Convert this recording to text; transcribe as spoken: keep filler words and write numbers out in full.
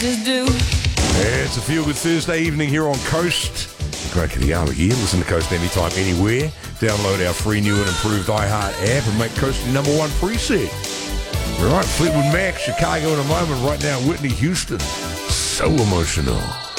Just do. It's a feel-good Thursday evening here on Coast. Great Kiriawa here. Listen to Coast anytime, anywhere. Download our free new and improved iHeart app and make Coast your number one preset. All right, Fleetwood Mac, Chicago in a moment. Right now, Whitney Houston. So emotional.